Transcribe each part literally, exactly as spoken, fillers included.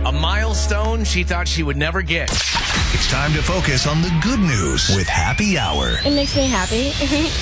A milestone she thought she would never get. It's time to focus on the good news with Happy Hour. It makes me happy.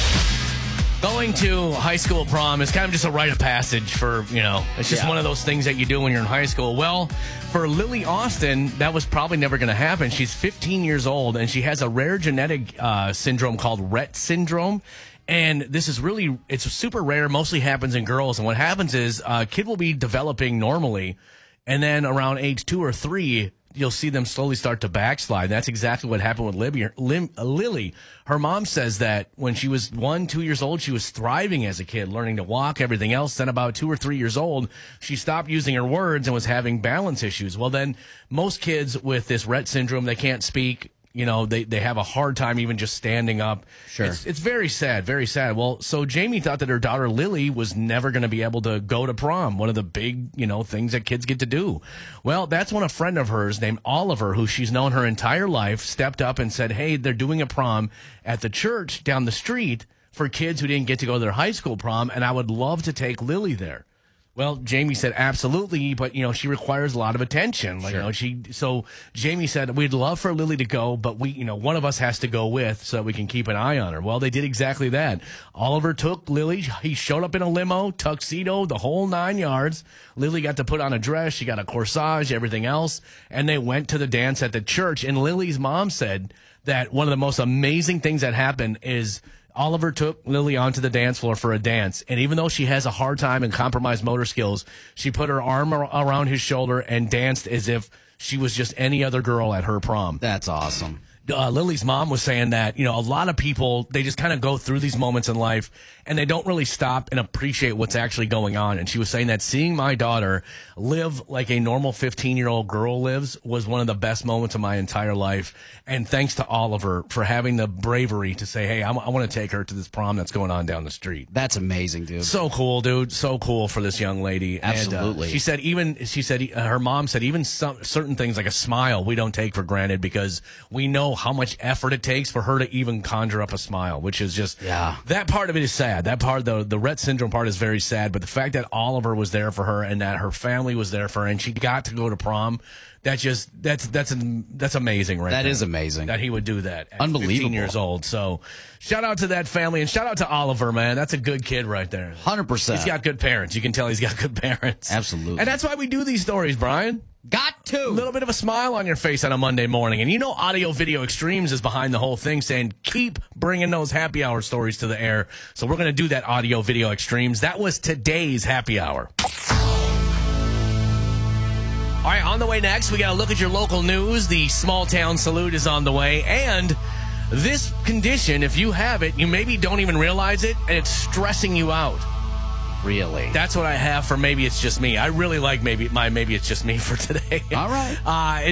Going to high school prom is kind of just a rite of passage for, you know, it's just Yeah. one of those things that you do when you're in high school. Well, for Lily Austin, that was probably never going to happen. She's fifteen years old, and she has a rare genetic uh, syndrome called Rett syndrome. And this is really, it's super rare, mostly happens in girls. And what happens is a kid will be developing normally, and then around age two or three, you'll see them slowly start to backslide. That's exactly what happened with Libby, Lim, uh, Lily. Her mom says that when she was one, two years old, she was thriving as a kid, learning to walk, everything else. Then about two or three years old, she stopped using her words and was having balance issues. Well, then most kids with this Rett syndrome, they can't speak. You know, they, they have a hard time even just standing up. Sure. It's, it's very sad, very sad. Well, so Jamie thought that her daughter Lily was never going to be able to go to prom, one of the big, you know, things that kids get to do. Well, that's when a friend of hers named Oliver, who she's known her entire life, stepped up and said, hey, they're doing a prom at the church down the street for kids who didn't get to go to their high school prom, and I would love to take Lily there. Well, Jamie said absolutely, but you know she requires a lot of attention. Like, Sure. you know, she so Jamie said we'd love for Lily to go, but we, you know, one of us has to go with so that we can keep an eye on her. Well, they did exactly that. Oliver took Lily. He showed up in a limo, tuxedo, the whole nine yards. Lily got to put on a dress. She got a corsage, everything else, and they went to the dance at the church. And Lily's mom said that one of the most amazing things that happened is Oliver took Lily onto the dance floor for a dance, and even though she has a hard time and compromised motor skills, she put her arm ar- around his shoulder and danced as if she was just any other girl at her prom. That's awesome. Uh, Lily's mom was saying that, you know, a lot of people, they just kind of go through these moments in life and they don't really stop and appreciate what's actually going on. And she was saying that seeing my daughter live like a normal fifteen-year-old girl lives was one of the best moments of my entire life. And thanks to Oliver for having the bravery to say, hey, I, I want to take her to this prom that's going on down the street. That's amazing, dude. So cool, dude. So cool for this young lady. Absolutely. And, uh, she said even, she said, uh, her mom said even some certain things like a smile we don't take for granted because we know how much effort it takes for her to even conjure up a smile, which is just, Yeah. that part of it is sad. That part, the, the Rett syndrome part is very sad, but the fact that Oliver was there for her and that her family was there for her and she got to go to prom, that just, that's, that's, that's amazing, right? That there. is amazing. That he would do that at Unbelievable. fifteen years old. So shout out to that family and shout out to Oliver, man. That's a good kid right there. one hundred percent. He's got good parents. You can tell he's got good parents. Absolutely. And that's why we do these stories, Brian. Got to. A little bit of a smile on your face on a Monday morning. And you know Audio Video Extremes is behind the whole thing saying, keep bringing those happy hour stories to the air. So we're going to do that Audio Video Extremes. That was today's happy hour. All right, on the way next, we got to look at your local news. The small town salute is on the way. And this condition, if you have it, you maybe don't even realize it, and it's stressing you out. Really? That's what I have for Maybe It's Just Me. I really like maybe my Maybe It's Just Me for today. All right. Uh,